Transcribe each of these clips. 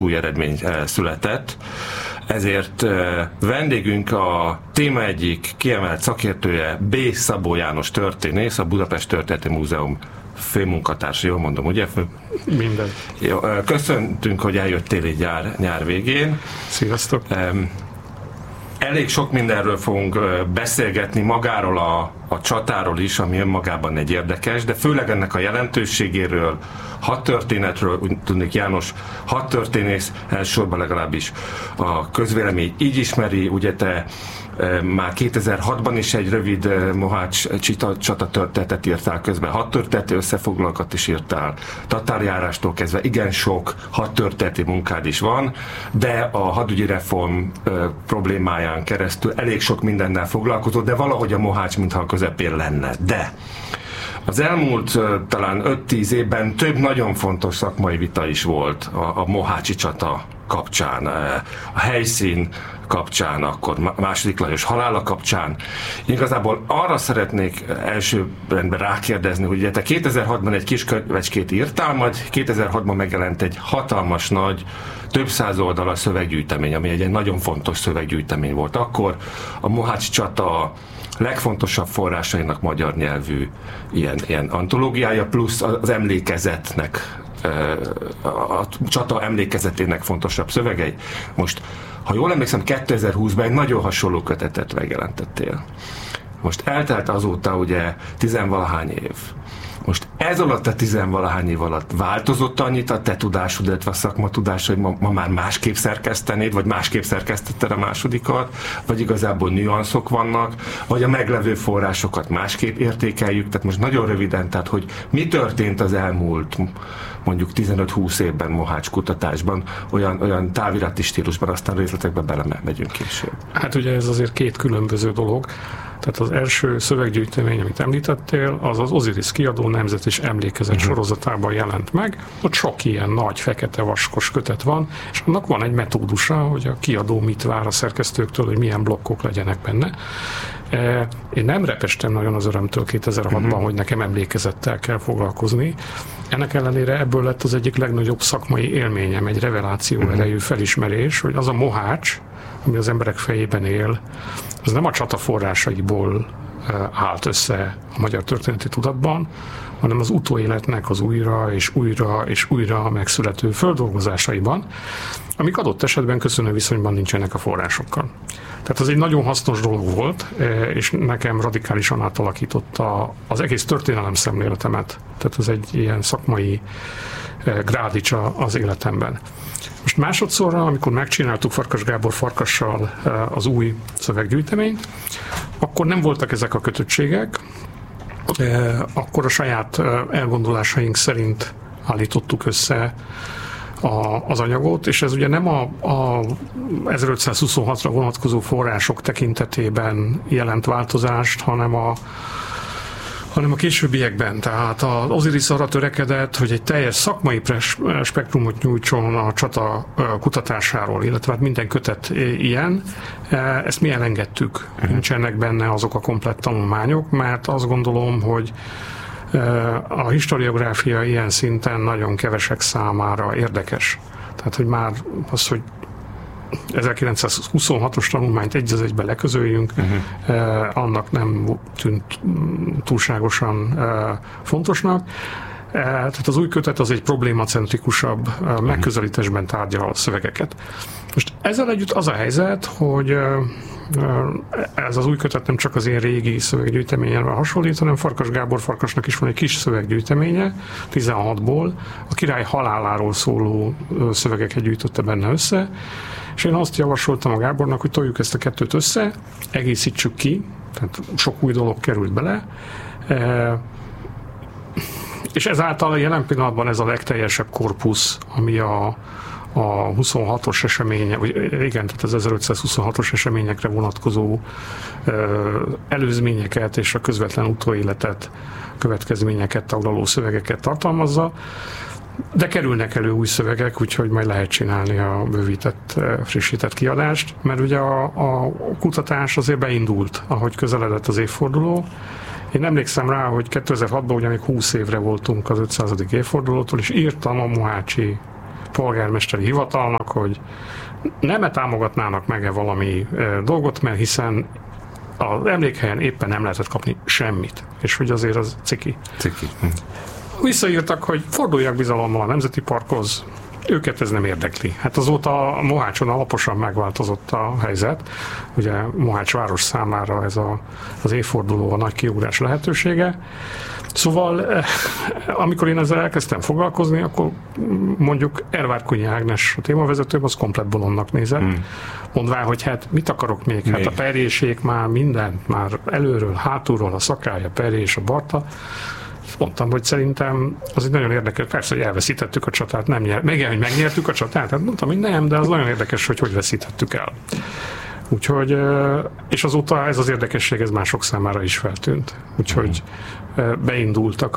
új eredmény született. Ezért vendégünk a téma egyik kiemelt szakértője, B. Szabó János történész, a Budapest Történeti Múzeum főmunkatársa, jól mondom, ugye? Minden. Jó, köszöntünk, hogy eljöttél így nyár végén. Sziasztok! Elég sok mindenről fogunk beszélgetni, magáról a csatáról is, ami önmagában egy érdekes, de főleg ennek a jelentőségéről, hadtörténetről, úgy tudnék János hadtörténész, elsősorban legalábbis a közvélemény így ismeri, ugye te már 2006-ban is egy rövid Mohács csatatörténetet írtál, közben hadtörténeti összefoglalókat is írtál, tatárjárástól kezdve igen sok hadtörténeti munkád is van, de a hadügyi reform problémáján keresztül elég sok mindennel foglalkozott, de valahogy a Mohács mintha a közepén lenne. De az elmúlt talán 5-10 évben több nagyon fontos szakmai vita is volt a mohácsi csata kapcsán, a helyszín kapcsán, akkor II. Lajos halála kapcsán. Igazából arra szeretnék elsőben rákérdezni, hogy ugye te 2006-ban egy kis könyvecskét írtál, majd 2006-ban megjelent egy hatalmas nagy, több száz oldalas szöveggyűjtemény, ami egy nagyon fontos szöveggyűjtemény volt. Akkor a mohácsi csata legfontosabb forrásainak magyar nyelvű ilyen antológiája, plusz az emlékezetnek, a csata emlékezetének fontosabb szövegei. Most, ha jól emlékszem, 2020-ban egy nagyon hasonló kötetet megjelentettél. Most eltelt azóta ugye 10-valahány év. Most ez alatt a 10-valahány év alatt változott annyit a te tudásod, illetve a szakmatudás, hogy ma már másképp szerkesztenéd, vagy másképp szerkesztetted a másodikat, vagy igazából nüanszok vannak, vagy a meglevő forrásokat másképp értékeljük. Tehát most nagyon röviden, tehát hogy mi történt az elmúlt mondjuk 15-20 évben Mohács kutatásban, olyan távirati stílusban, aztán részletekbe belemegyünk később. Hát ugye ez azért két különböző dolog. Tehát az első szöveggyűjtemény, amit említettél, az Osiris kiadó nemzet és emlékezet sorozatában jelent meg. Ott sok ilyen nagy, fekete vaskos kötet van, és annak van egy metódusa, hogy a kiadó mit vár a szerkesztőktől, hogy milyen blokkok legyenek benne. Én nem repestem nagyon az örömtől 2006-ban, hogy nekem emlékezettel kell foglalkozni. Ennek ellenére ebből lett az egyik legnagyobb szakmai élményem, egy reveláció erejű felismerés, hogy az a Mohács, ami az emberek fejében él, az nem a csata forrásaiból állt össze a magyar történeti tudatban, hanem az utóéletnek az újra és újra és újra megszülető földolgozásaiban, amik adott esetben köszönő viszonyban nincsenek a forrásokkal. Tehát ez egy nagyon hasznos dolog volt, és nekem radikálisan átalakította az egész történelem szemléletemet. Tehát ez egy ilyen szakmai grádicsa az életemben. Most másodszorra, amikor megcsináltuk Farkas Gábor Farkassal az új szöveggyűjteményt, akkor nem voltak ezek a kötöttségek, akkor a saját elgondolásaink szerint állítottuk össze az anyagot, és ez ugye nem a 1526-ra vonatkozó források tekintetében jelent változást, hanem a későbbiekben. Tehát az Osiris arra törekedett, hogy egy teljes szakmai spektrumot nyújtson a csata kutatásáról, illetve hát minden kötet ilyen. Ezt mi elengedtük. Nincsenek benne azok a komplett tanulmányok, mert azt gondolom, hogy a historiográfia ilyen szinten nagyon kevesek számára érdekes. Tehát, hogy már az, hogy 1926-os tanulmányt egy az egybe leközöljünk, annak nem tűnt túlságosan fontosnak. Tehát az új kötet az egy problémacentrikusabb megközelítésben tárgyal a szövegeket. Most ezzel együtt az a helyzet, hogy ez az új kötet nem csak az én régi szöveggyűjteményemre hasonlít, hanem Farkas Gábor Farkasnak is van egy kis szöveggyűjteménye, 16-ból, a király haláláról szóló szövegeket gyűjtötte benne össze, és én azt javasoltam a Gábornak, hogy toljuk ezt a kettőt össze, egészítsük ki, tehát sok új dolog került bele, és ezáltal jelen pillanatban ez a legteljesebb korpusz, ami a 26-os eseménye, vagy igen, tehát az 1526-os eseményekre vonatkozó előzményeket és a közvetlen utóéletet, következményeket taglaló szövegeket tartalmazza, de kerülnek elő új szövegek, úgyhogy majd lehet csinálni a bővített, frissített kiadást, mert ugye a kutatás azért beindult, ahogy közeledett az évforduló. Én emlékszem rá, hogy 2006-ban ugye még 20 évre voltunk az 500. évfordulótól, és írtam a mohácsi polgármesteri hivatalnak, hogy nem támogatnának meg-e valami dolgot, mert hiszen az emlékhelyen éppen nem lehetett kapni semmit. És hogy azért az ciki. Visszaírtak, hogy forduljak bizalommal a Nemzeti Parkhoz, őket ez nem érdekli. Hát azóta a Mohácson alaposan megváltozott a helyzet. Ugye Mohács város számára ez az évforduló a nagy kiugrás lehetősége. Szóval, amikor én ezzel elkezdtem foglalkozni, akkor mondjuk Ervárkonyi Ágnes, a témavezetőm, az komplett bolondnak nézett. Mondván, hogy hát mit akarok még? Hát a perjésék már mindent, már előről, hátulról, a Szakály, a Perjé és a Barta. Mondtam, hogy szerintem az egy nagyon érdekes, persze, hogy elveszítettük a csatát, nem hogy megnyertük a csatát, hát mondtam, hogy nem, de az nagyon érdekes, hogy veszítettük el. Úgyhogy, és azóta ez az érdekesség, ez mások számára is feltűnt. Úgyhogy beindultak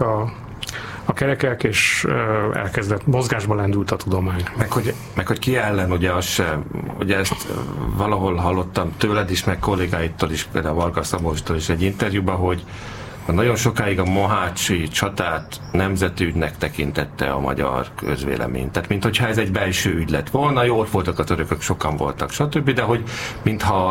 a kerekek, és elkezdett, mozgásba lendült a tudomány. Meg hogy ki ellen, ugye ezt valahol hallottam tőled is, meg kollégáitól is, például Varga Szabolcstól is egy interjúban, hogy nagyon sokáig a mohácsi csatát nemzeti ügynek tekintette a magyar közvélemény. Tehát minthogyha ez egy belső ügy lett volna, jó, ott voltak a törökök, sokan voltak, stb., de hogy mintha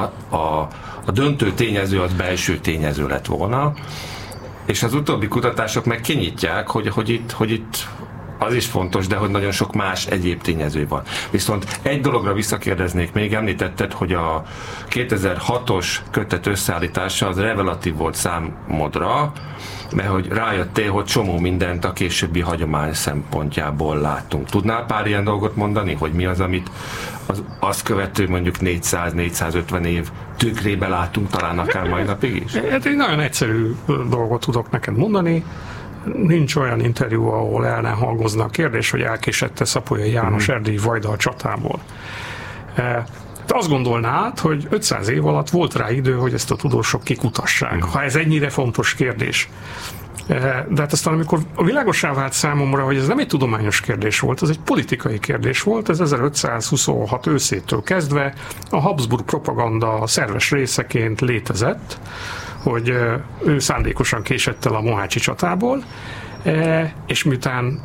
a döntő tényező az belső tényező lett volna, és az utóbbi kutatások meg kinyitják, hogy itt az is fontos, de hogy nagyon sok más egyéb tényező van. Viszont egy dologra visszakérdeznék még, említetted, hogy a 2006-os kötet összeállítása az revelatív volt számodra, mert hogy rájöttél, hogy csomó mindent a későbbi hagyomány szempontjából láttunk. Tudnál pár ilyen dolgot mondani, hogy mi az, amit azt követő mondjuk 400-450 év tükrébe látunk talán akár mai napig is? Hát egy nagyon egyszerű dolgot tudok neked mondani. Nincs olyan interjú, ahol el ne hangozna a kérdés, hogy elkésette Szapolyai János erdélyi vajda a csatából. Te azt gondolnád, hogy 500 év alatt volt rá idő, hogy ezt a tudósok kikutassák, ha ez ennyire fontos kérdés. De hát aztán, amikor világossá vált számomra, hogy ez nem egy tudományos kérdés volt, ez egy politikai kérdés volt, ez 1526 őszétől kezdve a Habsburg propaganda szerves részeként létezett, hogy ő szándékosan késett el a mohácsi csatából, és miután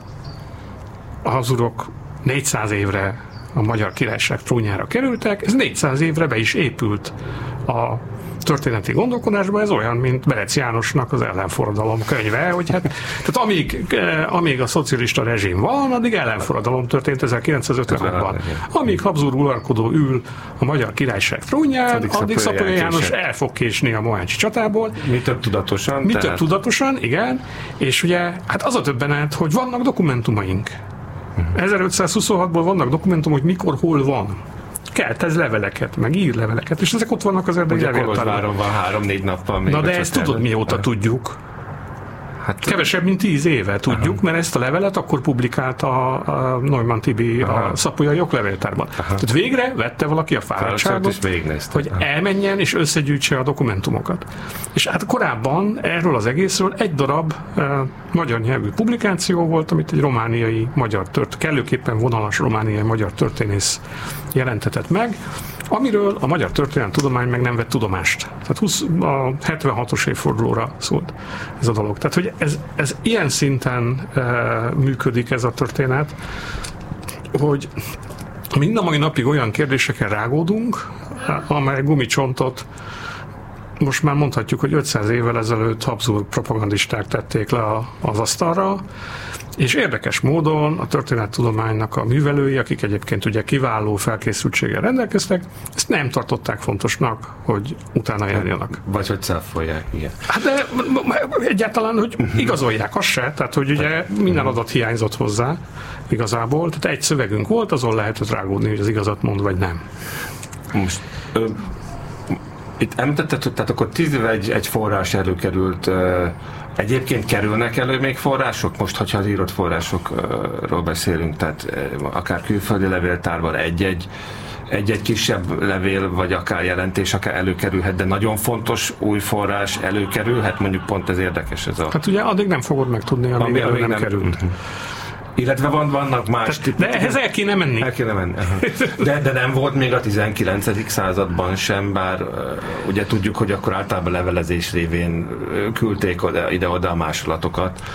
a Habsburgok 400 évre a Magyar Királyság trónjára kerültek, ez 400 évre be is épült a történeti gondolkodásban, ez olyan, mint Berec Jánosnak az ellenforradalom könyve, hogy hát, tehát amíg a szocialista rezsim van, addig ellenforradalom történt 1956-ban. Amíg Habsburg uralkodó ül a Magyar Királyság trónján, addig Szapolyai János el fog késni a mohácsi csatából. Mi több tudatosan? Több tudatosan, igen. És ugye, hát az a többenet, hogy vannak dokumentumaink. 1526-ból vannak dokumentumok, hogy mikor, hol van. Keltez leveleket, meg ír leveleket, és ezek ott vannak az erdélyi levéltárban. Van 3-4 nappal még. Na de ezt tudod, mióta tudjuk? Hát, kevesebb, mint 10 éve tudjuk, mert ezt a levelet akkor publikálta a Neumann Tibi a Szapolyai oklevéltárban. Tehát végre vette valaki a fáradtságot, hogy elmenjen és összegyűjtse a dokumentumokat. És hát korábban erről az egészről egy darab magyar nyelvű publikáció volt, amit egy romániai magyar kellőképpen vonalas romániai magyar történész jelentetett meg, amiről a magyar történelemtudomány meg nem vett tudomást. Tehát a 76-os évfordulóra szólt ez a dolog. Tehát, hogy ez ilyen szinten működik ez a történet, hogy mind a mai napig olyan kérdéseken rágódunk, amely gumicsontot most már mondhatjuk, hogy 500 évvel ezelőtt Habsburg propagandisták tették le az asztalra, és érdekes módon a történettudománynak a művelői, akik egyébként ugye kiváló felkészültséggel rendelkeztek, ezt nem tartották fontosnak, hogy utána járjanak. Vagy hogy cáfolják, igen. Hát de egyáltalán, hogy igazolják, az se, tehát hogy ugye minden adat hiányzott hozzá igazából, tehát egy szövegünk volt, azon lehetett rágódni, hogy az igazat mond, vagy nem. Most itt említetted, hogy tehát akkor 10 éve egy forrás előkerült. Egyébként kerülnek elő még források? Most, hogyha az írott forrásokról beszélünk, tehát akár külföldi levéltárban egy-egy kisebb levél, vagy akár jelentés akár előkerülhet, de nagyon fontos új forrás előkerülhet, mondjuk pont ez érdekes ez a... Hát ugye addig nem fogod megtudni, amíg nem került. Illetve vannak más... De ehhez el kéne menni. El kéne menni. De nem volt még a 19. században sem, bár ugye tudjuk, hogy akkor általában levelezés révén küldték ide-oda a másolatokat.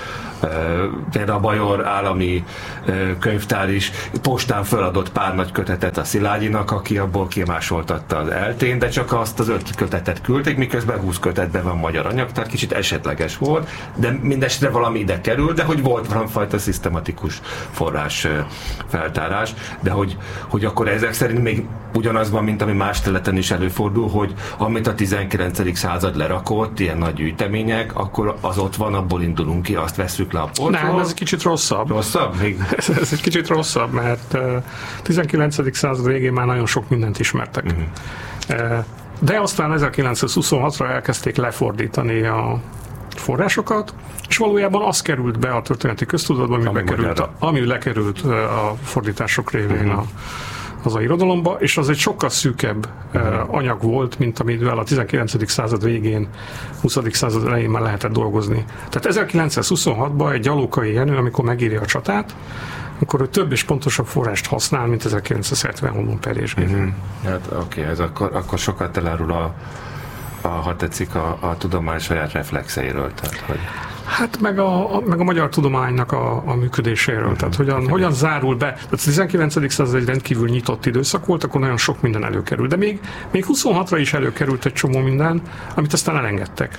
Például a Bajor állami könyvtár is postán feladott pár nagy kötetet a Szilágyinak, aki abból kimásoltatta az eltén, de csak azt az 5 kötetet küldték, miközben 20 kötetben van magyar anyag, tehát kicsit esetleges volt, de mindesetre valami ide kerül, de hogy volt valamifajta szisztematikus forrás feltárás, de hogy akkor ezek szerint még ugyanaz van, mint ami más területen is előfordul, hogy amit a 19. század lerakott, ilyen nagy gyűjtemények, akkor az ott van, abból indulunk ki, azt vesszük le a polcról. Nem, ez egy kicsit rosszabb. Rosszabb? Ez egy kicsit rosszabb, mert 19. század végén már nagyon sok mindent ismertek. De aztán 1926-ra elkezdték lefordítani a forrásokat, és valójában az került be a történeti köztudatba, ami lekerült a fordítások révén az a irodalomba, és az egy sokkal szűkebb anyag volt, mint amivel a 19. század végén, 20. század elején már lehetett dolgozni. Tehát 1926-ban egy Gyalókai Jenő, amikor megírja a csatát, akkor ő több és pontosabb forrást használ, mint 1970-ban Perés-Géza. Hát oké, ez akkor sokat elárul ha tetszik, a tudomány saját reflexeiről. Tehát, hogy... Hát meg a magyar tudománynak a működéséről, tehát hogyan zárul be. Tehát a 19. század egy rendkívül nyitott időszak volt, akkor nagyon sok minden előkerült. De még 26-ra is előkerült egy csomó minden, amit aztán elengedtek.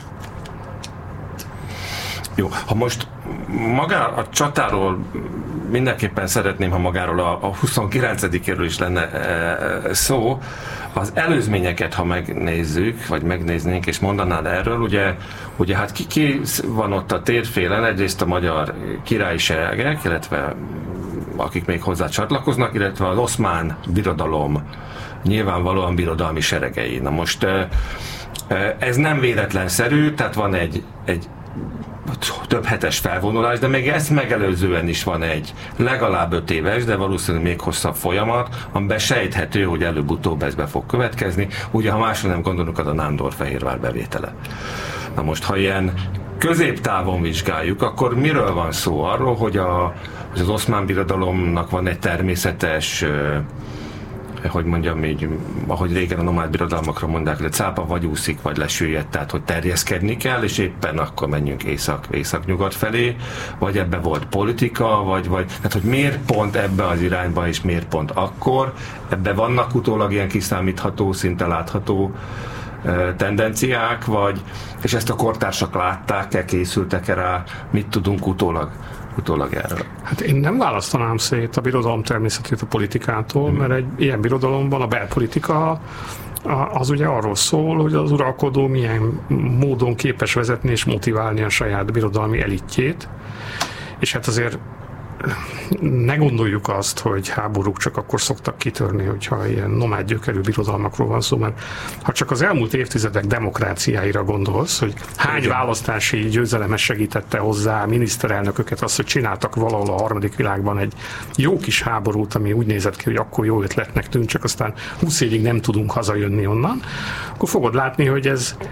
Jó, ha most a csatáról mindenképpen szeretném, ha magáról a 29-éről is lenne szó, az előzményeket, ha megnézzük, vagy megnéznénk, és mondanád erről, ugye hát ki van ott a térfélen, egyrészt a magyar királyi seregek, illetve akik még hozzá csatlakoznak, illetve az oszmán birodalom nyilvánvalóan birodalmi seregei. Na most ez nem véletlenszerű, tehát van egy több hetes felvonulás, de még ezt megelőzően is van egy legalább 5 éves, de valószínűleg még hosszabb folyamat, amiben sejthető, hogy előbb-utóbb ez be fog következni. Ugye, ha másra nem gondolunk, az a Nándor-Fehérvár bevétele. Na most, ha ilyen középtávon vizsgáljuk, akkor miről van szó? Arról, hogy az oszmán birodalomnak van egy természetes hogy mondjam így, ahogy régen a nomád birodalmakra mondták, hogy a cápa vagy úszik, vagy lesüllyed, tehát hogy terjeszkedni kell, és éppen akkor menjünk észak-nyugat felé, vagy ebbe volt politika, vagy tehát hogy miért pont ebbe az irányba, és miért pont akkor. Ebbe vannak utólag ilyen kiszámítható, szinte látható tendenciák, és ezt a kortársak látták-e, készültek-e rá, mit tudunk utólag erről? Hát én nem választanám szét a birodalom természetét a politikától, mert egy ilyen birodalomban a belpolitika az ugye arról szól, hogy az uralkodó milyen módon képes vezetni és motiválni a saját birodalmi elitjét, és hát azért ne gondoljuk azt, hogy háborúk csak akkor szoktak kitörni, hogyha ilyen nomád gyökerű birodalmakról van szó, mert ha csak az elmúlt évtizedek demokráciáira gondolsz, hogy hány választási győzelem segítette hozzá miniszterelnököket azt, hogy csináltak valahol a harmadik világban egy jó kis háborút, ami úgy nézett ki, hogy akkor jó ötletnek tűnt, csak aztán 20 évig nem tudunk hazajönni onnan, akkor fogod látni, hogy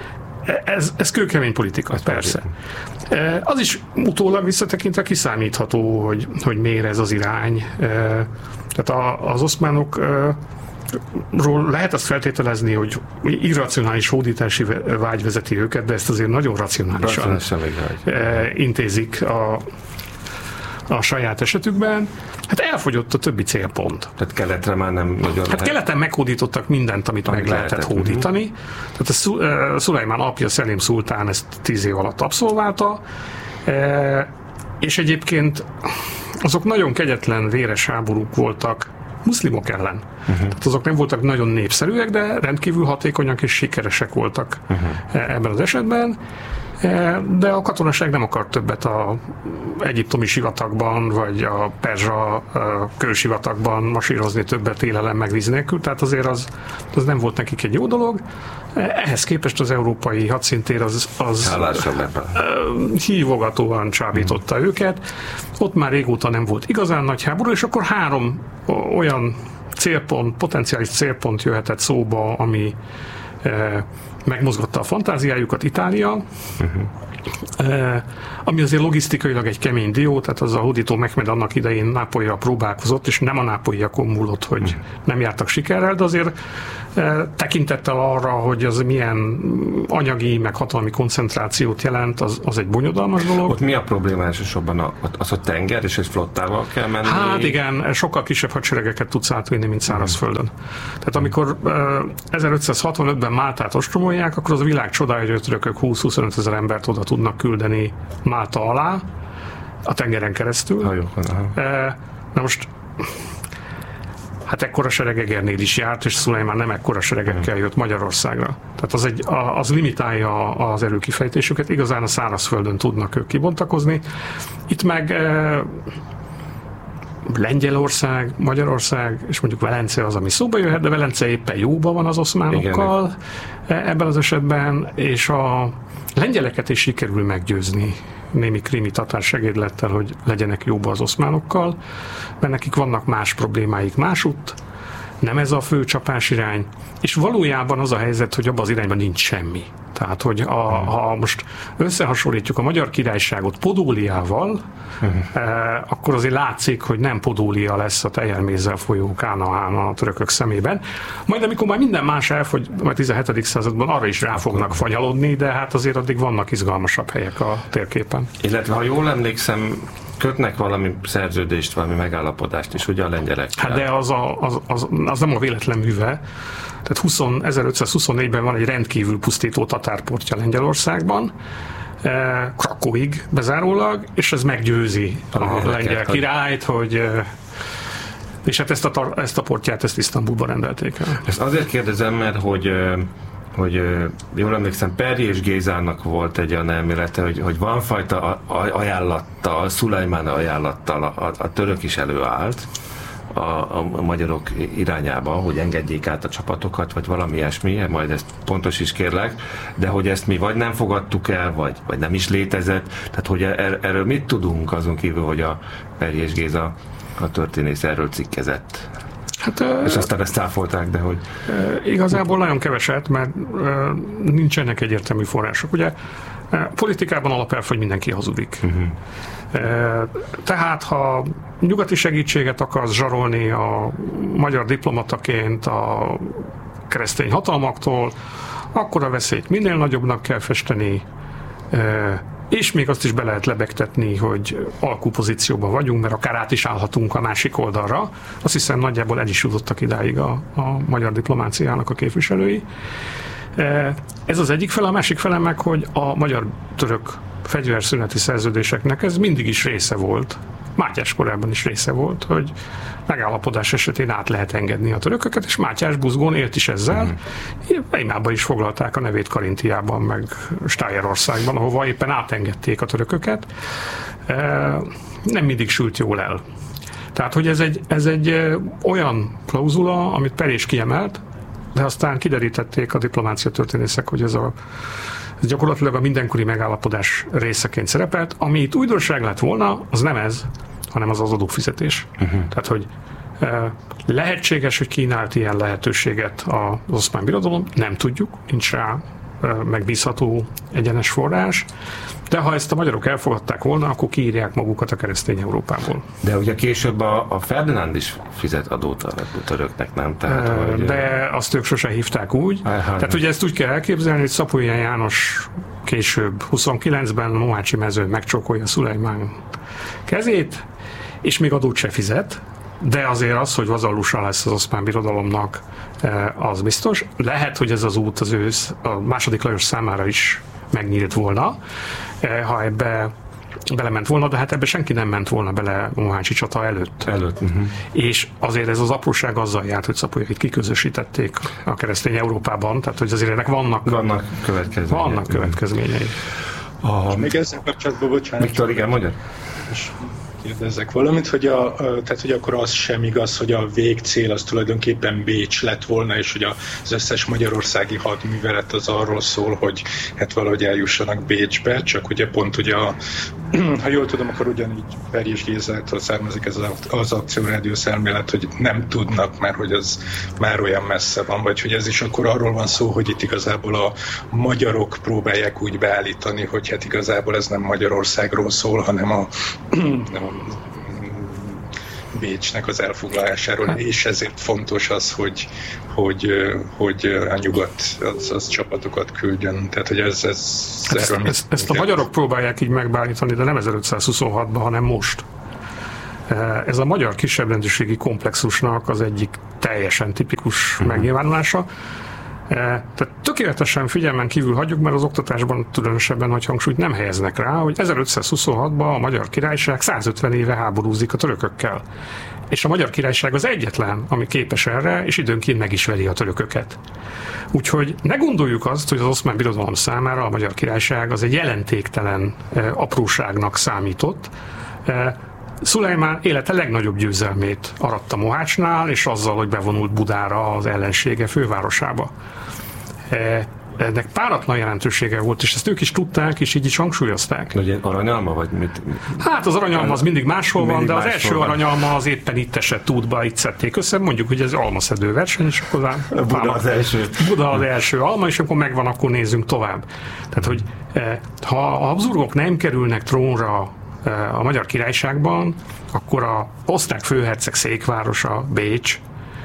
ez kőkemény politika, persze. Az is utólag visszatekintve kiszámítható, hogy miért ez az irány. Tehát az oszmánokról lehet azt feltételezni, hogy irracionális hódítási vágy vezeti őket, de ezt azért nagyon racionálisan intézik a saját esetükben. Hát elfogyott a többi célpont. Tehát keletre már nem nagyon... Hát keleten meghódítottak mindent, amit meg lehetett hódítani. Tehát a Szulajmán apja, Szelím szultán ezt 10 év alatt abszolválta, és egyébként azok nagyon kegyetlen, véres háborúk voltak muszlimok ellen. Tehát azok nem voltak nagyon népszerűek, de rendkívül hatékonyak és sikeresek voltak ebben az esetben. De a katonaság nem akart többet az egyiptomi sivatagban, vagy a perzsa kősivatagban masírozni többet élelem meg víz nélkül, tehát azért az nem volt nekik egy jó dolog. Ehhez képest az európai hadszintér az hívogatóan csábította őket. Ott már régóta nem volt igazán nagy háború, és akkor 3 olyan potenciális célpont jöhetett szóba, ami megmozgatta a fantáziájukat Itália, ami azért logisztikailag egy kemény dió, tehát az a hódító Mehmed annak idején Nápolyra próbálkozott, és nem a nápolyiakon múlott, hogy nem jártak sikerrel, de azért tekintettel arra, hogy az milyen anyagi, meg hatalmi koncentrációt jelent, az egy bonyodalmas dolog. Ott mi a probléma elsősorban? Az a tenger, és egy flottával kell menni? Hát igen, sokkal kisebb hadseregeket tudsz átvinni, mint szárazföldön. Tehát amikor 1565-ben Máltát ostromolják, akkor az a világ csodája, hogy a törökök 20-25 ezer embert oda tudnak küldeni Málta alá, a tengeren keresztül. Hajókon, na most hát ekkora sereg Egernél is járt, és Szulajmán nem ekkora seregekkel jött Magyarországra. Tehát az limitálja az erőkifejtésüket, igazán a szárazföldön tudnak ők kibontakozni. Itt meg Lengyelország, Magyarország, és mondjuk Velence az, ami szóba jöhet, de Velence éppen jóban van az oszmánokkal ebben az esetben, és a lengyeleket is sikerül meggyőzni némi krimi tatár segédlettel, hogy legyenek jóba az oszmánokkal, mert nekik vannak más problémáik másutt, nem ez a fő csapásirány, és valójában az a helyzet, hogy abban az irányban nincs semmi. Tehát, hogy ha most összehasonlítjuk a Magyar Királyságot Podóliával, akkor azért látszik, hogy nem Podólia lesz a tejelmézzel folyó Kánaán a törökök szemében. Majd amikor már minden más elfogy, majd 17. században arra is rá fognak fanyalodni, de hát azért addig vannak izgalmasabb helyek a térképen. Illetve, ha jól emlékszem, kötnek valami szerződést, valami megállapodást is, ugye a lengyelekkel? Hát de az nem a véletlen műve. Tehát 1524-ben van egy rendkívül pusztító tatárportja Lengyelországban, Krakóig bezárólag, és ez meggyőzi a lengyel királyt, hogy és hát ezt a portját Isztambulban rendelték el. Ezt azért kérdezem, mert hogy jól emlékszem, Perry és Gézának volt egy olyan elmélete, hogy van fajta ajánlattal, Szulajmán ajánlattal a török is előállt a magyarok irányába, hogy engedjék át a csapatokat, vagy valami ilyesmi, majd ezt pontos is kérlek, de hogy ezt mi vagy nem fogadtuk el, vagy nem is létezett, tehát hogy erről mit tudunk azon kívül, hogy a Perry és Géza, a történész erről cikkezett. Hát, és aztán ezt cáfolták, de hogy... Igazából nagyon keveset, mert nincsenek egyértelmű források. Ugye politikában alapelv, hogy mindenki hazudik. Tehát, ha nyugati segítséget akarsz zsarolni a magyar diplomataként a keresztény hatalmaktól, akkor a veszélyt minél nagyobbnak kell festeni, és még azt is be lehet lebegtetni, hogy alkupozícióban vagyunk, mert akár át is állhatunk a másik oldalra. Azt hiszem nagyjából el is jutottak idáig a magyar diplomáciának a képviselői. Ez az egyik fele, a másik fele meg, hogy a magyar-török fegyverszüneti szerződéseknek ez mindig is része volt. Mátyás korában is része volt, hogy megállapodás esetén át lehet engedni a törököket, és Mátyás buzgón élt is ezzel. Weimarban is foglalták a nevét Karintiában, meg Stájerországban, ahova éppen átengedték a törököket. Nem mindig sült jól el. Tehát, hogy ez egy olyan klauzula, amit Perry is kiemelt, de aztán kiderítették a diplomácia történészek, hogy ez gyakorlatilag a mindenkori megállapodás részeként szerepelt. Ami itt újdonság lett volna, az nem ez, hanem az adófizetés. Tehát, hogy lehetséges, hogy kínált ilyen lehetőséget az Oszmán Birodalom, nem tudjuk, nincs rá megbízható egyenes forrás, de ha ezt a magyarok elfogadták volna, akkor kiírják magukat a keresztény Európából. De ugye később a Ferdinánd is fizet adót a töröknek, nem? Tehát, de azt ők sose hívták úgy. Tehát ugye ezt úgy kell elképzelni, hogy Szapolyán János később 29-ben Mohácsi mezőn megcsókolja Szulajmán kezét, és még adót se fizet, de azért az, hogy vazallusa lesz az Oszmán Birodalomnak, az biztos. Lehet, hogy ez az út az a második Lajos számára is megnyílt volna, ha ebbe belement volna, de hát ebbe senki nem ment volna bele Mohácsi csata előtt. És azért ez az apróság azzal járt, hogy Szapolyait kiközösítették a keresztény Európában, tehát hogy azért ennek vannak következményei. Még ezzel kapcsolatban, bocsánat. Viktor, igen, magyar? Kérdezzek valamit, hogy tehát hogy akkor az sem igaz, hogy a végcél az tulajdonképpen Bécs lett volna, és hogy az összes magyarországi hadművelet az arról szól, hogy hát valahogy eljussanak Bécsbe, csak ugye pont ugye ha jól tudom, akkor ugyanígy Perjes Gézától származik ez az akciórádiusz elmélet, hogy nem tudnak, mert hogy az már olyan messze van, vagy hogy ez is akkor arról van szó, hogy itt igazából a magyarok próbálják úgy beállítani, hogy hát igazából ez nem Magyarországról szól, hanem a Bécsnek az elfoglalásáról, és ezért fontos az, hogy a nyugat az csapatokat küldjön. Tehát, hogy ezt a magyarok próbálják így megbállítani, de nem 1526-ban, hanem most. Ez a magyar kisebbrendűségi komplexusnak az egyik teljesen tipikus megnyilvánulása. Tehát tökéletesen figyelmen kívül hagyjuk, mert az oktatásban különösebben nagy hangsúlyt nem helyeznek rá, hogy 1526-ban a Magyar Királyság 150 éve háborúzik a törökökkel. És a Magyar Királyság az egyetlen, ami képes erre, és időnként meg is veri a törököket. Úgyhogy ne gondoljuk azt, hogy az Oszmán Birodalom számára a Magyar Királyság az egy jelentéktelen apróságnak számított. Szulejmán élete legnagyobb győzelmét aratta Mohácsnál, és azzal, hogy bevonult Budára, az ellensége fővárosába. Ennek páratlan jelentősége volt, és ezt ők is tudták, és így is hangsúlyozták. Ugye aranyalma, vagy mit? Hát az aranyalma az mindig máshol van, de az első aranyalma az éppen itt esett útba, itt szedték össze, mondjuk, hogy ez almaszedő verseny, és akkor Buda az első. Buda az első alma, és akkor megvan, akkor nézzünk tovább. Tehát, hogy ha a Habsburgok nem kerülnek trónra a Magyar Királyságban, akkor a osztrák főherceg székvárosa, Bécs,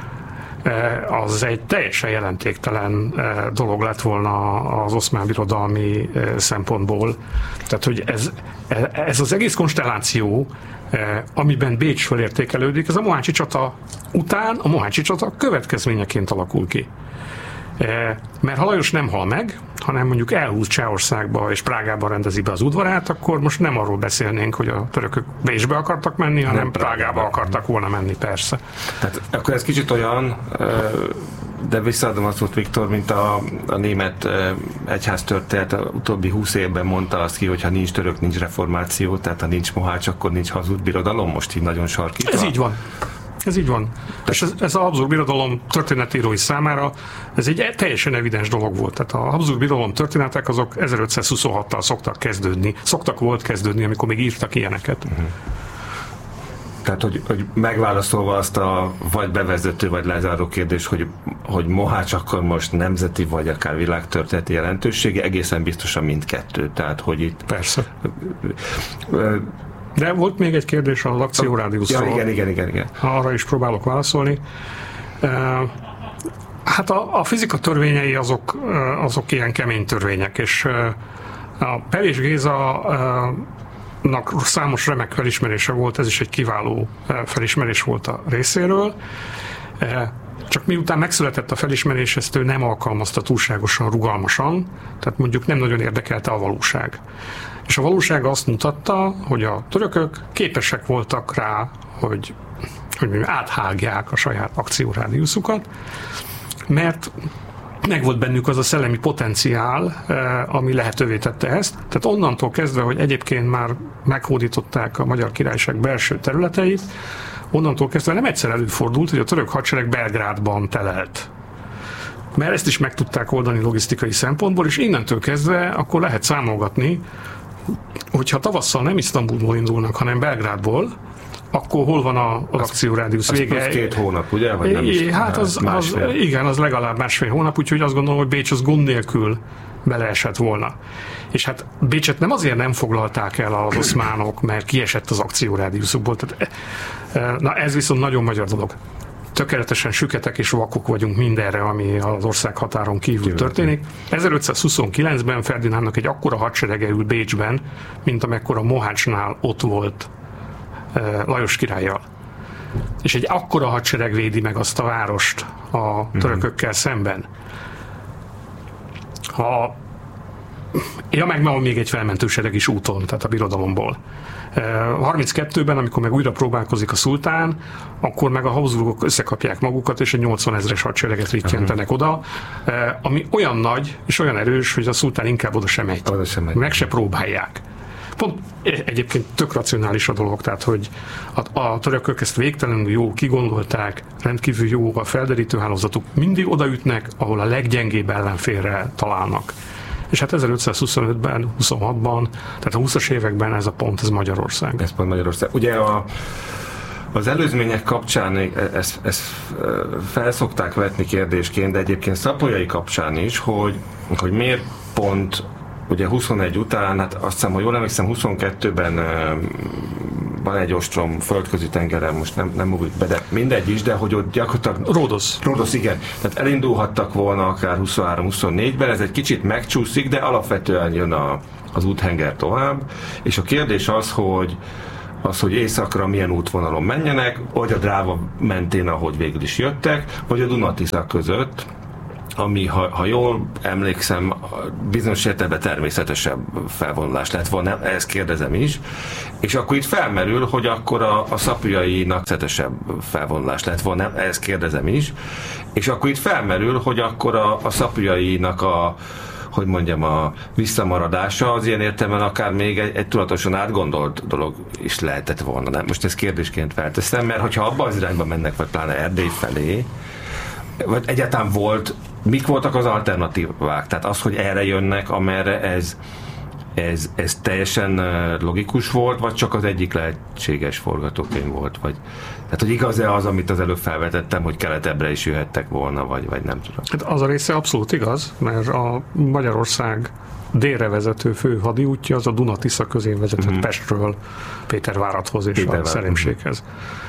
az egy teljesen jelentéktelen dolog lett volna az oszmán birodalmi szempontból. Tehát, hogy ez az egész konstelláció, amiben Bécs felértékelődik, ez a mohácsi csata után a mohácsi csata következményeként alakul ki. Mert ha Lajos nem hal meg, hanem mondjuk elhúz Csehországba és Prágában rendezi be az udvarát, akkor most nem arról beszélnénk, hogy a törökök Bécsbe akartak menni, hanem Prágába akartak volna menni, persze. Tehát akkor ez kicsit olyan, de visszaadom azt volt Viktor, mint a német egyháztörténet utóbbi 20 évben mondta azt ki, hogy ha nincs török, nincs reformáció, tehát ha nincs mohács, akkor nincs hazud birodalom, most így nagyon sarkítva. Ez így van. Ez így van. És ez a Habsburg Birodalom történetírói számára ez egy teljesen evidens dolog volt. Tehát a Habsburg Birodalom történetek azok 1526-tal szoktak volt kezdődni, amikor még írtak ilyeneket. Tehát, hogy megválaszolva azt a vagy bevezető, vagy lezáró kérdés, hogy mohács akkor most nemzeti, vagy akár világtörténeti jelentősége, egészen biztosan mindkettő. Tehát, hogy itt... Persze. De volt még egy kérdés az akciórádiuszról. Ja, igen. Arra is próbálok válaszolni. Hát a fizika törvényei azok ilyen kemény törvények, és a Perjes Gézának számos remek felismerése volt, ez is egy kiváló felismerés volt a részéről. Csak miután megszületett a felismerés, ezt ő nem alkalmazta túlságosan rugalmasan, tehát mondjuk nem nagyon érdekelte a valóság. És a valóság azt mutatta, hogy a törökök képesek voltak rá, hogy áthágják a saját akciórádiuszukat, mert megvolt bennük az a szellemi potenciál, ami lehetővé tette ezt. Tehát onnantól kezdve, hogy egyébként már meghódították a Magyar Királyság belső területeit, onnantól kezdve nem egyszer előfordult, hogy a török hadsereg Belgrádban telelt. Mert ezt is meg tudták oldani logisztikai szempontból, és innentől kezdve akkor lehet számolgatni, hogyha tavasszal nem Isztambulból indulnak, hanem Belgrádból, akkor hol van az akciórádiusz vége? Az 2 hónap, ugye? Vagy nem is, hát az legalább másfél hónap, úgyhogy azt gondolom, hogy Bécs az gond nélkül beleesett volna. És hát Bécset nem azért nem foglalták el az oszmánok, mert kiesett az akciórádiuszukból. Na ez viszont nagyon magyar dolog. Tökéletesen süketek és vakok vagyunk mindenre, ami az ország határon kívül történik. 1529-ben Ferdinándnak egy akkora hadserege ül Bécsben, mint amekkora Mohácsnál ott volt Lajos királlyal. És egy akkora hadsereg védi meg azt a várost a törökökkel szemben. Meg van még egy felmentősereg is úton, tehát a birodalomból. 32-ben, amikor meg újra próbálkozik a szultán, akkor meg a Habsburgok összekapják magukat, és egy 80 000-es hadsereget rittyentenek oda, ami olyan nagy és olyan erős, hogy a szultán inkább oda sem megy. Meg se próbálják. Pont egyébként tök racionális a dolog, tehát hogy a törökök ezt végtelenül jól kigondolták, rendkívül jó a felderítő hálózatuk, mindig odaütnek, ahol a leggyengébb ellenfélre találnak. és hát 1525-ben, 26-ban, tehát a 20-as években ez a pont, ez Magyarország. Ez pont Magyarország. Ugye az előzmények kapcsán ezt felszokták vetni kérdésként, de egyébként Szapolyai kapcsán is, hogy miért pont ugye 21 után, hát azt hiszem, hogy jól emlékszem, 22-ben van egy ostrom földközi tengeren, most nem múlik be, de mindegy is, de hogy ott gyakorlatilag... Ródosz, igen. Tehát elindulhattak volna akár 23-24-ben, ez egy kicsit megcsúszik, de alapvetően jön az úthenger tovább, és a kérdés az, hogy északra milyen útvonalon menjenek, vagy a Dráva mentén, ahogy végül is jöttek, vagy a Duna-Tisza között, ami, ha jól emlékszem, bizonyos értelemben természetesebb felvonulás lett volna, ezt kérdezem is, és akkor itt felmerül, hogy akkor a szapolyainak természetesebb felvonulás lett volna, ezt kérdezem is, és akkor itt felmerül, hogy akkor a szapolyainak a visszamaradása az ilyen értelemben akár még egy tudatosan átgondolt dolog is lehetett volna. Nem? Most ezt kérdésként felteszem, mert hogyha abban az irányba mennek, vagy pláne Erdély felé, vagy egyáltalán mik voltak az alternatívák? Tehát az, hogy erre jönnek, amerre ez teljesen logikus volt, vagy csak az egyik lehetséges forgatókönyv volt? Tehát, hogy igaz-e az, amit az előbb felvetettem, hogy keletebbre is jöhettek volna, vagy nem tudom. Hát az a része abszolút igaz, mert a Magyarország délre vezető fő hadiútja az a Duna-Tisza közén vezetett Pestről Péterváradhoz és a Szerémséghez.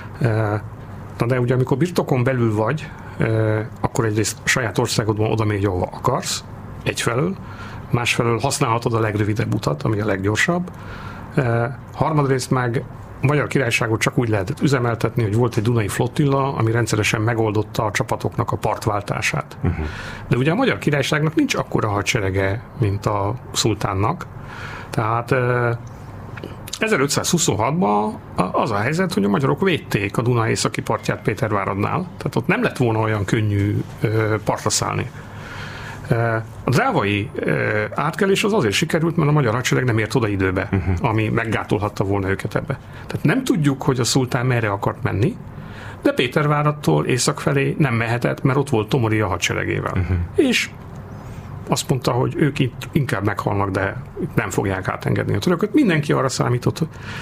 Na de ugye amikor birtokon belül vagy, akkor egyrészt a saját országodban oda mégy, ahova akarsz, egyfelől, másfelől használhatod a legrövidebb utat, ami a leggyorsabb. Harmadrészt meg a Magyar Királyságot csak úgy lehetett üzemeltetni, hogy volt egy Dunai flottilla, ami rendszeresen megoldotta a csapatoknak a partváltását. De ugye a Magyar Királyságnak nincs akkora hadserege, mint a szultánnak. Tehát 1526-ban az a helyzet, hogy a magyarok védték a Duna északi partját Péterváradnál, tehát ott nem lett volna olyan könnyű partra szállni. A drávai átkelés az azért sikerült, mert a magyar hadsereg nem ért oda időbe, ami meggátolhatta volna őket ebbe. Tehát nem tudjuk, hogy a szultán merre akart menni, de Péterváradtól észak felé nem mehetett, mert ott volt Tomori a hadseregével. És azt mondta, hogy ők itt inkább meghalnak, de nem fogják átengedni a törököt. Mindenki arra számított.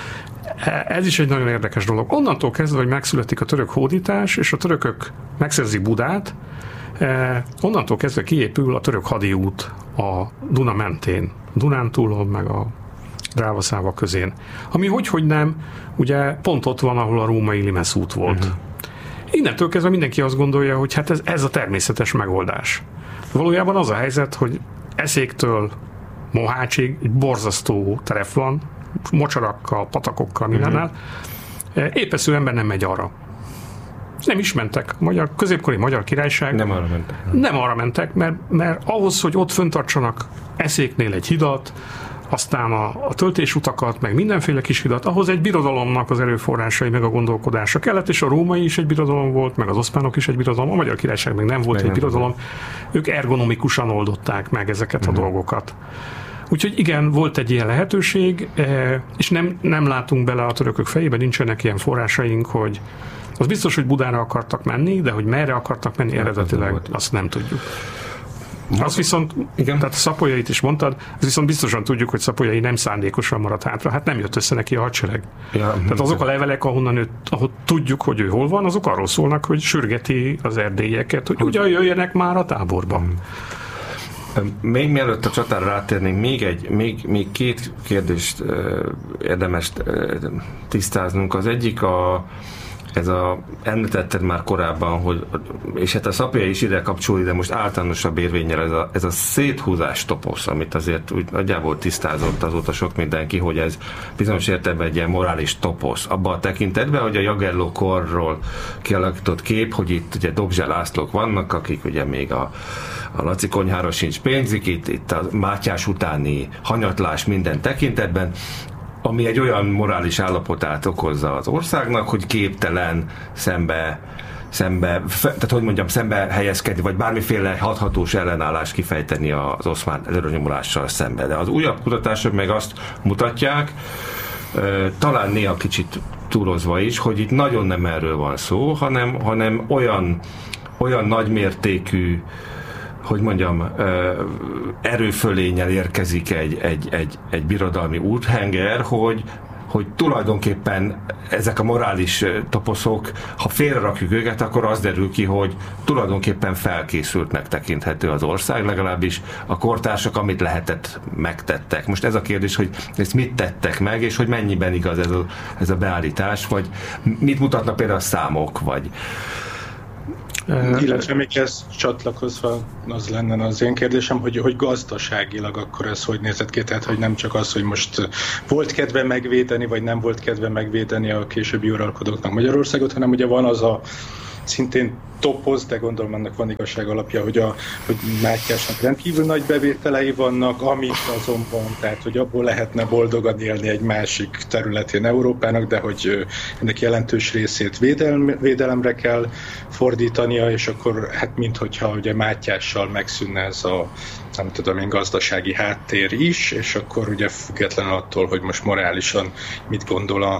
Ez is egy nagyon érdekes dolog. Onnantól kezdve, hogy megszületik a török hódítás, és a törökök megszerzik Budát, onnantól kezdve kiépül a török hadiút a Duna mentén, Dunántúlon, meg a Dráva-Száva közén. Ami hogy nem, ugye pont ott van, ahol a római Limes út volt. Innentől kezdve mindenki azt gondolja, hogy hát ez a természetes megoldás. Valójában az a helyzet, hogy Eszéktől Mohácsig egy borzasztó terep van, mocsarakkal, patakokkal, mindennel. Épeszű ember nem megy arra. Nem is mentek. Középkori Magyar Királyság nem arra mentek, mert ahhoz, hogy ott föntartsanak Eszéknél egy hidat, aztán a töltésutakat, meg mindenféle kis hidat, ahhoz egy birodalomnak az erőforrásai, meg a gondolkodása kellett, és a római is egy birodalom volt, meg az oszmánok is egy birodalom, a Magyar Királyság meg nem volt egy birodalom. Ők ergonomikusan oldották meg ezeket a dolgokat. Úgyhogy igen, volt egy ilyen lehetőség, és nem látunk bele a törökök fejébe, nincsenek ilyen forrásaink, hogy az biztos, hogy Budára akartak menni, de hogy merre akartak menni eredetileg, azt nem tudjuk. Azt viszont, igen, tehát a Szapolyait is mondtad, azt viszont biztosan tudjuk, hogy Szapolyai nem szándékosan maradt hátra, hát nem jött össze neki a hadsereg. Tehát azok a levelek, ahol tudjuk, hogy ő hol van, azok arról szólnak, hogy sürgeti az erdélyeket, hogy ugyan jöjjenek már a táborba. Még mielőtt a csatára rátérnénk, még két kérdést érdemes tisztáznunk. Az egyik említetted már korábban, hogy, és hát a Szapolyai is ide kapcsolódik, de most általánosabb érvénnyel ez a széthúzás toposz, amit azért úgy nagyjából tisztázott azóta sok mindenki, hogy ez bizonyos értelemben egy ilyen morális toposz. Abban a tekintetben, hogy a Jagelló korról kialakított kép, hogy itt ugye Dobzse Lászlók vannak, akik ugye még a Laci konyhára sincs pénzük, itt a Mátyás utáni hanyatlás minden tekintetben, ami egy olyan morális állapotát okozza az országnak, hogy képtelen szembe helyezkedni, vagy bármiféle hathatós ellenállást kifejteni az oszmán előrenyomulással szembe. De az újabb kutatások meg azt mutatják, talán néha kicsit túlozva is, hogy itt nagyon nem erről van szó, hanem olyan nagymértékű hogy mondjam, erőfölénnyel érkezik egy birodalmi úthenger, hogy tulajdonképpen ezek a morális toposzok, ha félrerakjuk őket, akkor az derül ki, hogy tulajdonképpen felkészültnek tekinthető az ország, legalábbis a kortársak, amit lehetett, megtettek. Most ez a kérdés, hogy ezt mit tettek meg, és hogy mennyiben igaz ez a beállítás, vagy mit mutatnak például a számok, vagy... Illetve még ezt csatlakozva az lenne az én kérdésem, hogy gazdaságilag akkor ez hogy nézett ki, tehát hogy nem csak az, hogy most volt kedve megvédeni, vagy nem volt kedve megvédeni a későbbi uralkodóknak Magyarországot, hanem ugye van az a szintén topoz, de gondolom ennek van igazság alapja, hogy Mátyásnak rendkívül nagy bevételei vannak, amit azonban, tehát hogy abból lehetne boldogan élni egy másik területén Európának, de hogy ennek jelentős részét védelemre kell fordítania, és akkor hát minthogyha ugye Mátyással megszűnne ez a nem tudom én gazdasági háttér is, és akkor ugye független attól, hogy most morálisan mit gondol a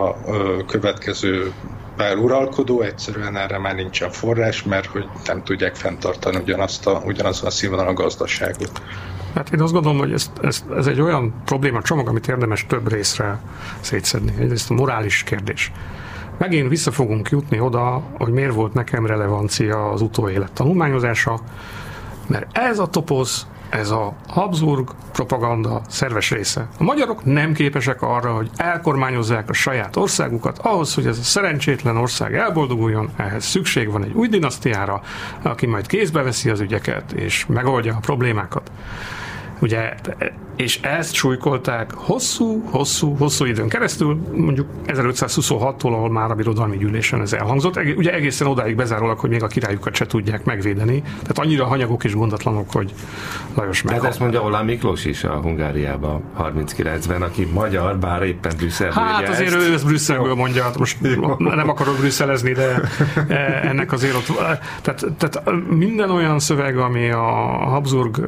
következő pár uralkodó, egyszerűen erre már nincsen forrás, mert hogy nem tudják fenntartani ugyanazon a színvonalon a gazdaságot. Hát én azt gondolom, hogy ez egy olyan probléma csomag, amit érdemes több részre szétszedni. Egyrészt a morális kérdés. Megint vissza fogunk jutni oda, hogy miért volt nekem relevancia az utóélet tanulmányozása, mert ez a topoz, ez a Habsburg propaganda szerves része. A magyarok nem képesek arra, hogy elkormányozzák a saját országukat, ahhoz, hogy ez a szerencsétlen ország elboldoguljon, ehhez szükség van egy új dinasztiára, aki majd kézbe veszi az ügyeket, és megoldja a problémákat. Ugye, és ezt súlykolták hosszú időn keresztül, mondjuk 1526-tól, ahol már a birodalmi gyűlésen ez elhangzott, ugye egészen odáig bezárólag, hogy még a királyukat se tudják megvédeni, tehát annyira hanyagok és gondatlanok, hogy Lajos meghal. Tehát ezt mondja Oláh Miklós is a Hungáriában 39-ben, aki magyar, bár éppen Brüsszelből. Hát azért ő ezt Brüsszelből mondja, most nem akarok brüsszelezni, de ennek azért ott, tehát minden olyan szöveg, ami a Habsburg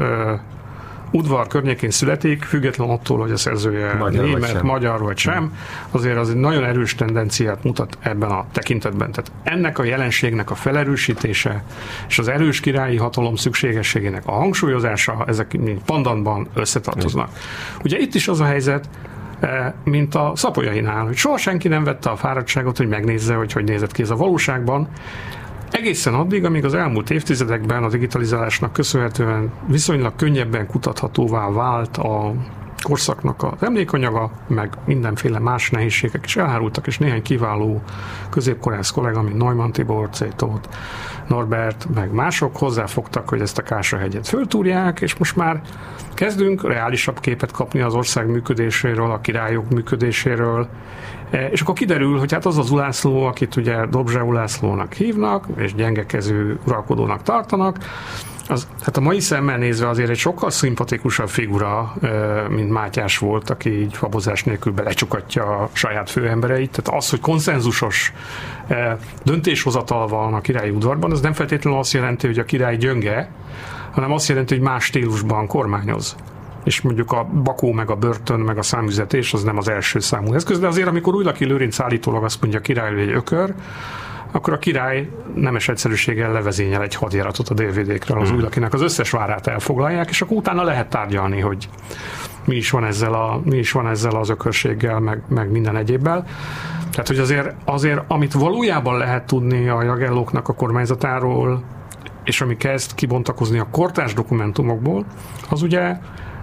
udvar környékén születik, független attól, hogy a szerzője német, magyar vagy sem, azért az egy nagyon erős tendenciát mutat ebben a tekintetben. Tehát ennek a jelenségnek a felerősítése és az erős királyi hatalom szükségességének a hangsúlyozása, ezek pandanban összetartoznak. Ugye itt is az a helyzet, mint a Szapolyainál, hogy soha senki nem vette a fáradtságot, hogy megnézze, hogy nézett ki ez a valóságban, egészen addig, amíg az elmúlt évtizedekben a digitalizálásnak köszönhetően viszonylag könnyebben kutathatóvá vált a korszaknak az emlékanyaga, meg mindenféle más nehézségek is elhárultak, és néhány kiváló középkorász kollega, mint Neumann Tibor, Cétót, Norbert, meg mások hozzáfogtak, hogy ezt a Kásra-hegyet föltúrják, és most már kezdünk reálisabb képet kapni az ország működéséről, a királyok működéséről, és akkor kiderül, hogy hát az az Ulászló, akit ugye Dobzse Ulászlónak hívnak, és gyengekező uralkodónak tartanak, az, hát a mai szemmel nézve azért egy sokkal szimpatikusabb figura, mint Mátyás volt, aki így habozás nélkül belecsukatja a saját főembereit. Tehát az, hogy konszenzusos döntéshozatal van a királyi udvarban, az nem feltétlenül azt jelenti, hogy a király gyönge, hanem azt jelenti, hogy más stílusban kormányoz. És mondjuk a bakó, meg a börtön, meg a számüzetés az nem az első számú eszköz, de azért, amikor Újlaki Lőrinc állítólag azt mondja, a király egy ökör, akkor a király nemes egyszerűséggel levezényel egy hadjáratot a délvidékről, az Újlakinak az összes várát elfoglalják, és akkor utána lehet tárgyalni, hogy mi is van ezzel az ökörséggel, meg minden egyébbel. Tehát, hogy azért amit valójában lehet tudni a Jagellóknak a kormányzatáról, és ami kezd kibontakozni a kortárs dokumentumokból, az ugye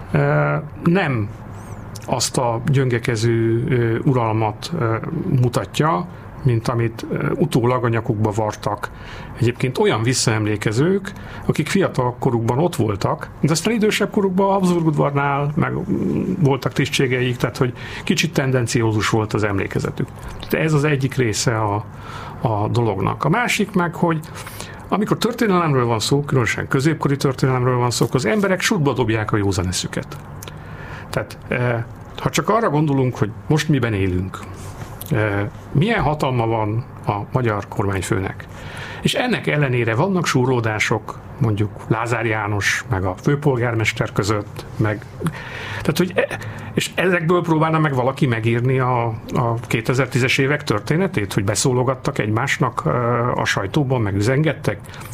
nem azt a gyöngekező uralmat mutatja, mint amit utólag a nyakukba vartak egyébként olyan visszaemlékezők, akik fiatal korukban ott voltak, de aztán idősebb korukban a Habsburg udvarnál meg voltak tisztségeik, tehát hogy kicsit tendenciózus volt az emlékezetük. Tehát ez az egyik része a dolognak. A másik meg, hogy amikor történelemről van szó, különösen középkori történelemről van szó, az emberek sútba dobják a józan eszüket. Tehát ha csak arra gondolunk, hogy most miben élünk, milyen hatalma van a magyar kormányfőnek, és ennek ellenére vannak súrlódások, mondjuk Lázár János, meg a főpolgármester között, tehát, hogy és ezekből próbálna meg valaki megírni a 2010-es évek történetét, hogy beszólogattak egymásnak a sajtóban, meg üzengettek. Ettől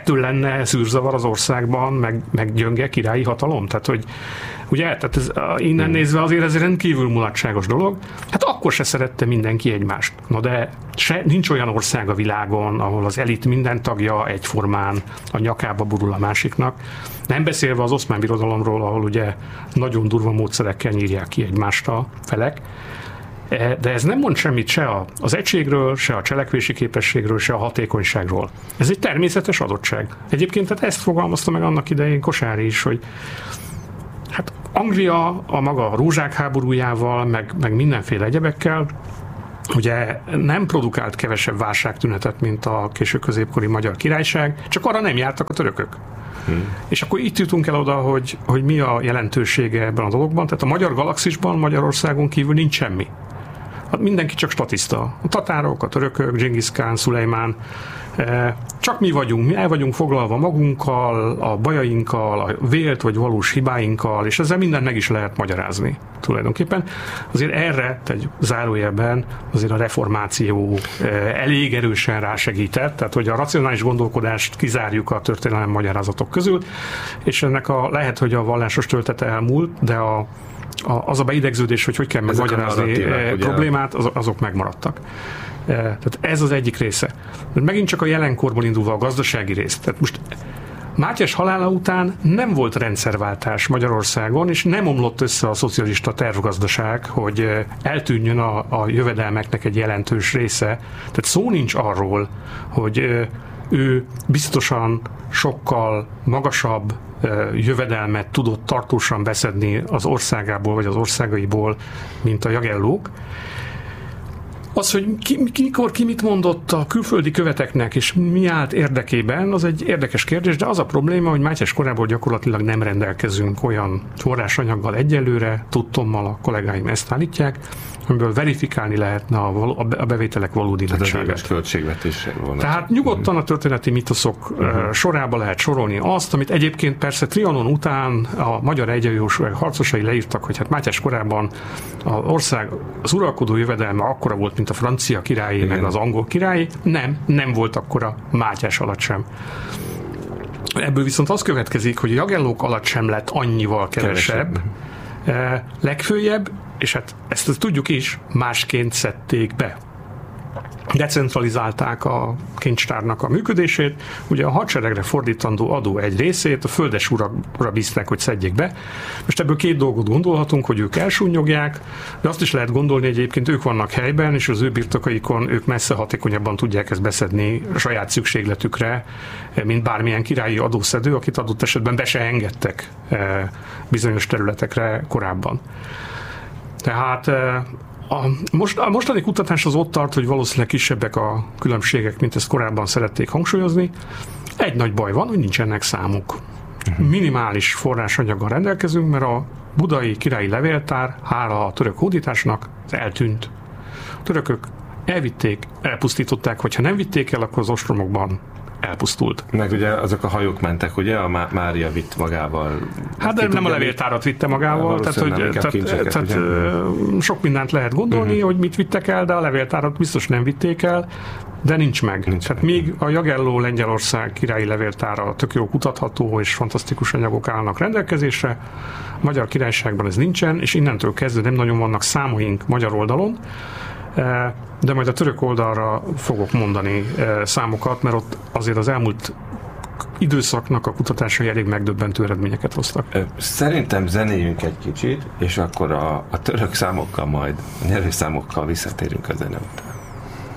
ettől lenne szűrzavar az országban, meg gyönge királyi hatalom? Tehát, hogy ugye, tehát ez, innen nézve azért ez rendkívül mulatságos dolog. Hát akkor se szerette mindenki egymást. Na de nincs olyan ország a világon, ahol az elit minden tagja egyformán a nyakába burul a másiknak. Nem beszélve az Oszmán Birodalomról, ahol ugye nagyon durva módszerekkel nyírják ki egymást a felek. De ez nem mond semmit se az egységről, se a cselekvési képességről, se a hatékonyságról. Ez egy természetes adottság. Egyébként tehát ezt fogalmazta meg annak idején Kossuth is, hogy hát Anglia a maga rózsák háborújával, meg mindenféle egyebekkel ugye nem produkált kevesebb válságtünetet, mint a késő középkori Magyar Királyság, csak arra nem jártak a törökök. És akkor itt jutunk el oda, hogy mi a jelentősége ebben a dologban. Tehát a magyar galaxisban Magyarországon kívül nincs semmi. Hát mindenki csak statiszta. A tatárok, a törökök, Dzsingisz Kán, Szulejmán, csak mi el vagyunk foglalva magunkkal, a bajainkkal, a vélt vagy valós hibáinkkal, és ezzel mindent meg is lehet magyarázni tulajdonképpen. Azért erre, egy zárójelben, azért a reformáció elég erősen rásegített, tehát hogy a racionális gondolkodást kizárjuk a történelem magyarázatok közül, és ennek lehet, hogy a vallásos töltete elmúlt, de az a beidegződés, hogy kell megmagyarázni problémát, azok megmaradtak. Tehát ez az egyik része. De megint csak a jelenkorból indulva a gazdasági rész. Tehát most Mátyás halála után nem volt rendszerváltás Magyarországon, és nem omlott össze a szocialista tervgazdaság, hogy eltűnjön a jövedelmeknek egy jelentős része. Tehát szó nincs arról, hogy ő biztosan sokkal magasabb jövedelmet tudott tartósan beszedni az országából, vagy az országaiból, mint a Jagellók. Az, hogy ki mit mondott a külföldi követeknek, és mi állt érdekében, az egy érdekes kérdés, de az a probléma, hogy Mátyás korából gyakorlatilag nem rendelkezünk olyan forrásanyaggal egyelőre, tudtommal a kollégáim ezt állítják, amiből verifikálni lehetne a bevételek valódi nagyságát. Tehát nyugodtan a történeti mitoszok sorába lehet sorolni azt, amit egyébként persze Trianon után a magyar egyenjogúság harcosai leírtak, hogy hát Mátyás korában az uralkodó jövedelme akkora volt, mint a francia királyi, meg az angol királyi. Nem volt akkora Mátyás alatt sem. Ebből viszont az következik, hogy a Jagellók alatt sem lett annyival kevesebb. Legfőjebb, és hát ezt tudjuk is, másként szedték be. Decentralizálták a kincstárnak a működését, ugye a hadseregre fordítandó adó egy részét a földes urakra bízták, hogy szedjék be. Most ebből két dolgot gondolhatunk, hogy ők elsúnyogják, de azt is lehet gondolni, hogy egyébként ők vannak helyben, és az ő birtokaikon ők messze hatékonyabban tudják ezt beszedni a saját szükségletükre, mint bármilyen királyi adószedő, akit adott esetben be se engedtek bizonyos területekre korábban. Tehát a mostani kutatás az ott tart, hogy valószínűleg kisebbek a különbségek, mint ezt korábban szerették hangsúlyozni. Egy nagy baj van, hogy nincsenek számuk. Minimális forrásanyaggal rendelkezünk, mert a budai királyi levéltár, hála a török hódításnak, eltűnt. A törökök elvitték, elpusztították, vagy ha nem vitték el, akkor az ostromokban elpusztult. Meg ugye azok a hajók mentek, ugye? A Mária vitt magával. Hát de nem a levéltárat vitte magával, tehát sok mindent lehet gondolni, hogy mit vittek el, de a levéltárat biztos nem vitték el, de nincs meg. Tehát még a Jagelló Lengyelország királyi levéltára tök jó kutatható, és fantasztikus anyagok állnak rendelkezésre. A Magyar Királyságban ez nincsen, és innentől kezdve nem nagyon vannak számaink magyar oldalon, de majd a török oldalra fogok mondani számokat, mert ott azért az elmúlt időszaknak a kutatásai elég megdöbbentő eredményeket hoztak. Szerintem zenéljünk egy kicsit, és akkor a török számokkal majd, a nyerőszámokkal visszatérünk a zene után.